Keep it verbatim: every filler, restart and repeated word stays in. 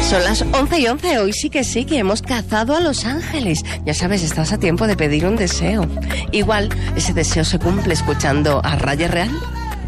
Son las once y once, hoy sí que sí, que hemos cazado a los ángeles. Ya sabes, estás a tiempo de pedir un deseo. Igual ese deseo se cumple escuchando a Raya Real.